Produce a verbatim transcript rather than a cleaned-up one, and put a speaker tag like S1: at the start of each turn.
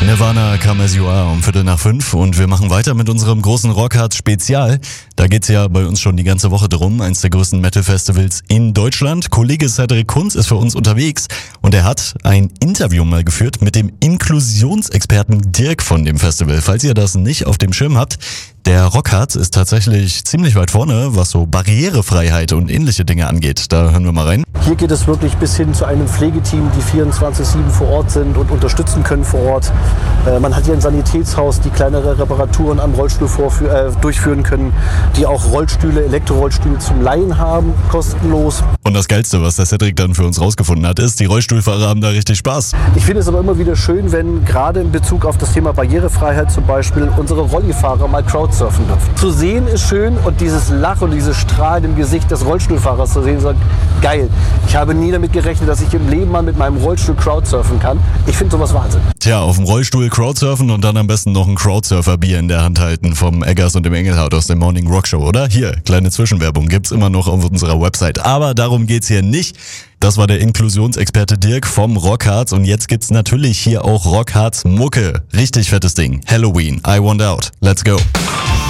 S1: Nirvana, Come As You Are um Viertel nach fünf und wir machen weiter mit unserem großen Rockhard Spezial. Da geht's ja bei uns schon die ganze Woche drum, eins der größten Metal-Festivals in Deutschland. Kollege Cedric Kunz ist für uns unterwegs und er hat ein Interview mal geführt mit dem Inklusionsexperten Dirk von dem Festival. Falls ihr das nicht auf dem Schirm habt, der Rockhard ist tatsächlich ziemlich weit vorne, was so Barrierefreiheit und ähnliche Dinge angeht. Da hören wir mal rein.
S2: Hier geht es wirklich bis hin zu einem Pflegeteam, die vierundzwanzig sieben vor Ort sind und unterstützen können vor Ort. Äh, man hat hier ein Sanitätshaus, die kleinere Reparaturen am Rollstuhl vorfü- äh, durchführen können, die auch Rollstühle, Elektrorollstühle zum Leihen haben, kostenlos.
S1: Und das Geilste, was der Cedric dann für uns rausgefunden hat, ist, die Rollstuhlfahrer haben da richtig Spaß.
S2: Ich finde es aber immer wieder schön, wenn gerade in Bezug auf das Thema Barrierefreiheit zum Beispiel unsere Rollifahrer mal Crowdsurfen dürfen. Zu sehen ist schön und dieses Lachen und dieses Strahlen im Gesicht des Rollstuhlfahrers zu sehen, sagt, geil. Ich habe nie damit gerechnet, dass ich im Leben mal mit meinem Rollstuhl Crowdsurfen kann. Ich finde sowas Wahnsinn.
S1: Tja, auf dem Rollstuhl Crowdsurfen und dann am besten noch ein Crowdsurfer-Bier in der Hand halten vom Eggers und dem Engelhardt aus der Morning Rock Show, oder? Hier, kleine Zwischenwerbung, gibt's immer noch auf unserer Website. Aber darum geht's hier nicht. Das war der Inklusionsexperte Dirk vom Rockhard und jetzt gibt's natürlich hier auch Rockhards Mucke. Richtig fettes Ding. Halloween, I Want Out. Let's go.